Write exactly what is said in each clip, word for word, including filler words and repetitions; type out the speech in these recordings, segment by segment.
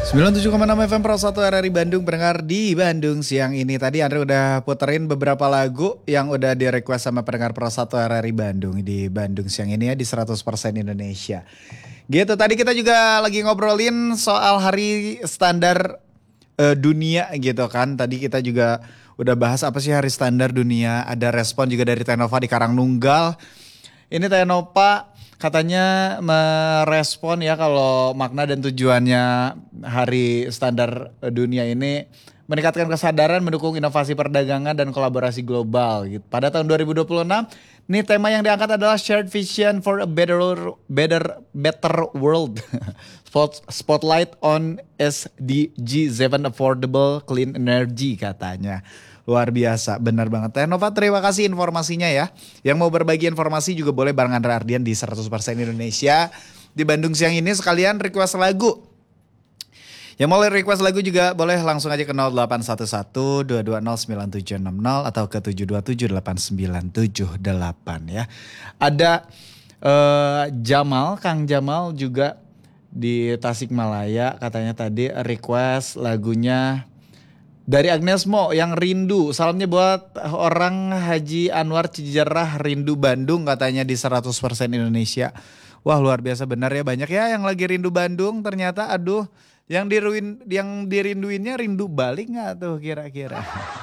sembilan puluh tujuh koma enam F M Pro satu R R I Bandung, pendengar di Bandung siang ini. Tadi Andre udah puterin beberapa lagu yang udah di request sama pendengar Pro satu R R I Bandung di Bandung siang ini ya di seratus persen Indonesia. Gitu, tadi kita juga lagi ngobrolin soal hari standar eh, dunia gitu kan. Tadi kita juga udah bahas apa sih hari standar dunia. Ada respon juga dari Tenova di Karangnunggal. Ini Tenova katanya merespon ya kalau makna dan tujuannya hari standar dunia ini meningkatkan kesadaran, mendukung inovasi perdagangan dan kolaborasi global gitu. Pada tahun dua ribu dua puluh enam, ini tema yang diangkat adalah Shared Vision for a Better Better Better World. Spot, Spotlight on S D G tujuh Affordable Clean Energy katanya. Luar biasa, benar banget. Tenova, terima kasih informasinya ya. Yang mau berbagi informasi juga boleh bareng Andra Ardian di seratus persen Indonesia. Di Bandung siang ini sekalian request lagu. Yang mau request lagu juga boleh langsung aja ke nol delapan satu satu dua dua nol sembilan tujuh enam nol atau ke tujuh dua tujuh delapan sembilan tujuh delapan ya. Ada uh, Jamal, Kang Jamal juga di Tasikmalaya katanya tadi request lagunya dari Agnes Mo yang Rindu. Salamnya buat orang Haji Anwar Cijerah Rindu Bandung katanya di seratus persen Indonesia. Wah, luar biasa benar ya, banyak ya yang lagi rindu Bandung ternyata. Aduh, yang diruin yang dirinduinnya rindu balik nggak tuh kira-kira?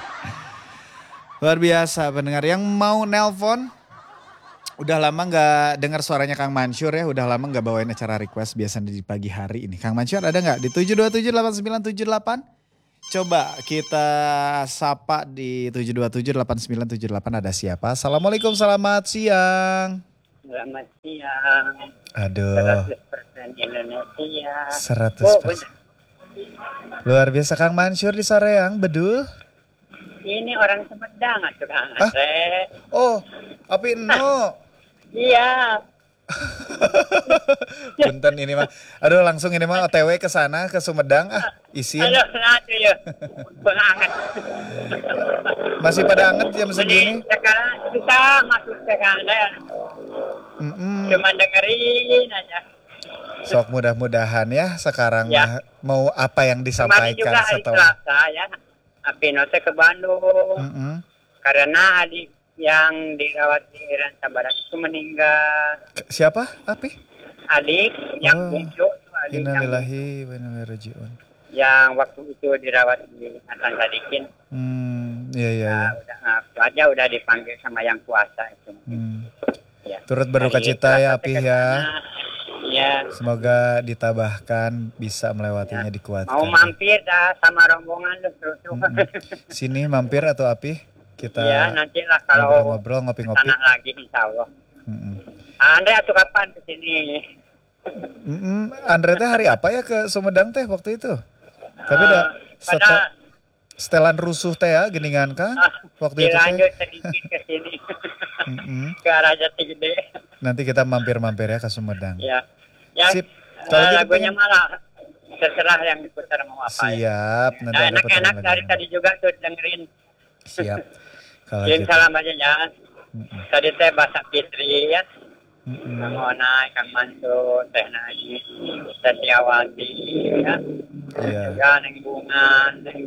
Luar biasa pendengar yang mau nelpon. Udah lama nggak dengar suaranya Kang Mansyur ya, udah lama nggak bawain acara request biasanya di pagi hari ini. Kang Mansyur ada nggak di tujuh dua tujuh delapan sembilan tujuh delapan? Coba kita sapa di tujuh dua tujuh delapan sembilan tujuh delapan, ada siapa? Assalamualaikum, selamat siang. Selamat siang. Aduh. seratus persen Indonesia. seratus persen. Oh, luar biasa Kang Mansyur di Soreang, bedul? Ini orang Sumedang atuh Kang Ah? Andre. Oh, api no. Iya. Punten ini mah. Aduh, langsung ini mah O T W ke sana ke Sumedang ah, isin. Aduh, aduh ya. Banget. Masih pada anget jam segini. Sekarang kita masuk sekarang ya. Mm-mm. Cuma dengerin aja. Sok mudah-mudahan ya sekarang Ya. mah mau apa yang Kemarin disampaikan juga hari setelah. Selasa ya. Apino teh ke Bandung. Mm-mm. Karena adik yang dirawat di Ranca Barat itu meninggal. Siapa? Api? Adik yang Oh, bungsu, adik yang innalillahi wa inna ilaihi rajiun. yang waktu itu dirawat di Hasan Sadikin. Hmm, iya iya Nah, iya. udah ngaku aja udah dipanggil sama yang kuasa itu. Hmm. Ya. Turut berduka Dari cita ya Selasa Api ke ya. sana. Ya. Semoga ditabahkan, bisa melewatinya, Ya. dikuatkan. Mau mampir dah sama rombongan lu terus. Mm-mm. Sini mampir atau Api? Kita Iya, nanti lah kalau ngobrol-ngobrol, ngopi-ngopi. sana lagi insya Allah. Mm-mm. Andre atuh kapan ke sini? Mm-mm. Andre teh hari apa ya ke Sumedang teh waktu itu? Tapi udah Eh, setel, pada setelan rusuh teh ya geningan Kang ah, waktu itu dilanjut teh. sedikit ke sini. Mm-mm. Ke arah Jati Gede. Nanti kita mampir-mampir ya ke Sumedang. Ya. Ya. Sip. eh, Kalau gitu lagunya pengen- malah terserah yang diputar mau apa. Ya. Siap. Nanti Nah, ada putaran enak-enak lagi. dari tadi juga tuh dengerin. Siap. Kalau Kirim gitu. salam aja ya. Mm-mm. Tadi teh Basak Fitri ya. Mm-mm. Kang Onai, Kang Mansur, Teh Najib, Teh Siawati ya. Iya. Juga Neng Bunga, Neng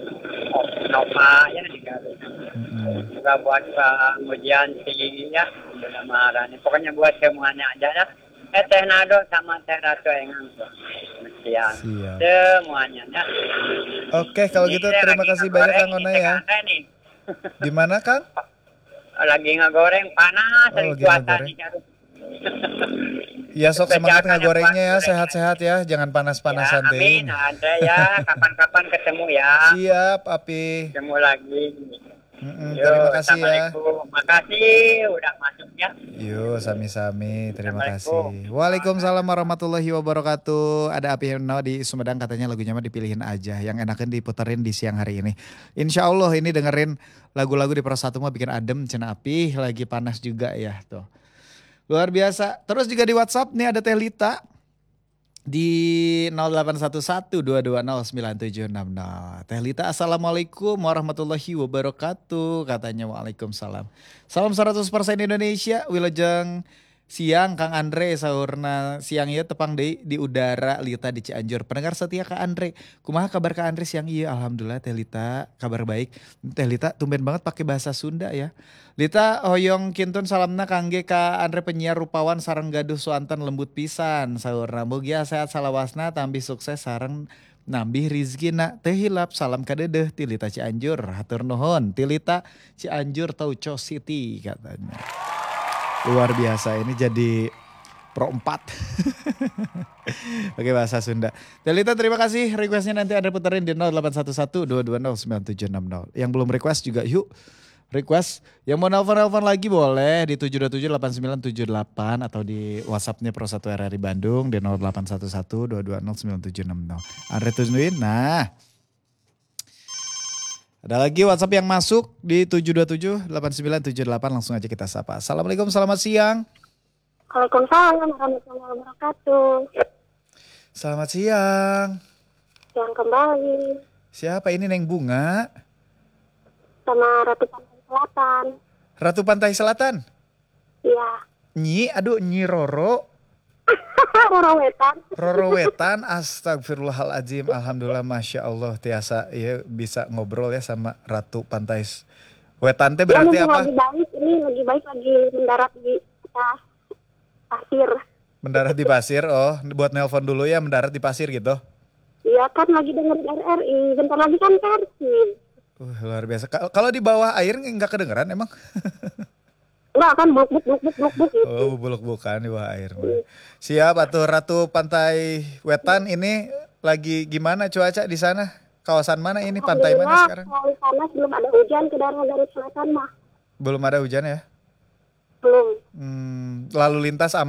Nova ya juga. Mm-mm. Juga buat Pak Mujianti ya. Sudah marahnya. Pokoknya buat semuanya aja ya. Eh Teh Nado sama Teh Ratu Engang tuh. Mestian. Siap. Semuanya ya. Oke, kalau Ini gitu teh terima lagi kasih banyak ngegoreng Kang ini Onai teh, ya. Kang Onai nih. Di mana Kang? Lagi ngegoreng panas, Oh, dari lagi cuaca ngegoreng. nih Jarud. Ya sok semangat Kerjakan yang ngegorengnya ya, kuat, sehat-sehat ya, jangan Ya, panas-panasan amin. teh. Ada ya, kapan-kapan ketemu ya. Siap, Api. Ketemu lagi. Mm-mm, Yo, terima kasih ya. Assalamualaikum. Makasih udah masuk ya. Yuk, sami-sami. Terima Assalamualaikum. kasih. Waalaikumsalam warahmatullahi wabarakatuh. Ada Api Heno di Sumedang, katanya lagunya mah dipilihin aja. Yang enakan diputerin di siang hari ini. Insya Allah ini dengerin lagu-lagu di Pro satu mah bikin adem. Cina Api lagi panas juga ya tuh. Luar biasa. Terus juga di WhatsApp nih ada Teh Lita di nol delapan satu satu dua dua nol sembilan tujuh enam nol. Teh Lita, assalamualaikum warahmatullahi wabarakatuh. Katanya waalaikumsalam. Salam seratus persen Indonesia. Wilujeng siang Kang Andre sahurna siang ieu tepang deui di udara Lita di Cianjur. Pendengar setia Kak Andre. Kumaha kabar Kak Andre siang ieu? Alhamdulillah Teh Lita kabar baik. Teh Lita tumben banget pakai bahasa Sunda ya. Lita hoyong kintun salamna kangge Kak Andre penyiar rupawan sareng gaduh suanten lembut pisan sahurna. Mugia sehat salawasna tambih sukses sareng nambih rizkina teh hilap salam kadedeh Tilita Cianjur hatur nuhun Tilita Cianjur Tauco City katanya. Luar biasa ini jadi pro empat. Oke bahasa Sunda. Tilita terima kasih requestnya nanti Anda puterin di nol delapan satu satu dua dua nol sembilan tujuh enam nol. Yang belum request juga yuk request. Yang mau nelfon-nelfon lagi boleh di tujuh dua tujuh delapan sembilan tujuh delapan atau di WhatsAppnya Pro satu R R I Bandung di nol delapan satu satu dua dua nol sembilan tujuh enam nol. Andre tungguin. Nah. Ada lagi WhatsApp yang masuk di tujuh dua tujuh delapan sembilan tujuh delapan langsung aja kita sapa. Assalamualaikum selamat siang. Waalaikumsalam warahmatullahi wabarakatuh. Selamat siang. Siang kembali. Siapa ini Neng Bunga? Sama Ratu Pantai Selatan. Ratu Pantai Selatan? Iya. Nyi, aduh Nyi Roro. Roro Wetan. Roro Wetan, astagfirullahaladzim. Alhamdulillah Masya Allah tiasa ya bisa ngobrol ya sama Ratu Pantai Wetan teh berarti ya, apa? Lagi baik, ini lagi baik lagi mendarat di atas pasir. Mendarat di pasir, oh buat nelpon dulu ya mendarat di pasir gitu? Iya kan lagi dengerin R R I, bentar lagi kan Persib. Uh, luar biasa. Kalau di bawah air nggak kedengeran emang? Enggak kan buluk-buluk buluk-buluk buluk gitu. Oh buluk bukan di bawah air. Siap atuh Ratu Pantai Wetan ini lagi gimana cuaca di sana? Kawasan mana ini? Pantai mana sekarang? Kalau di sana belum ada hujan ke daerah Garut Selatan mah. Belum ada hujan ya? Belum. Hmm, lalu lintas aman?